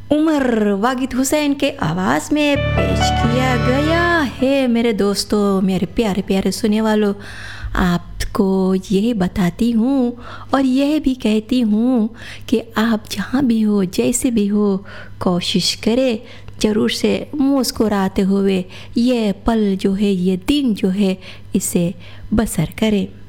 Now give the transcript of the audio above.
उमर वागिद हुसैन के आवाज़ में पेश किया गया है। मेरे दोस्तों, मेरे प्यारे प्यारे सुनने वालों, आपको यही बताती हूँ और यह भी कहती हूँ कि आप जहाँ भी हो, जैसे भी हो, कोशिश करें ज़रूर से मुस्कुराते हुए ये पल जो है, ये दिन जो है, इसे बसर करें।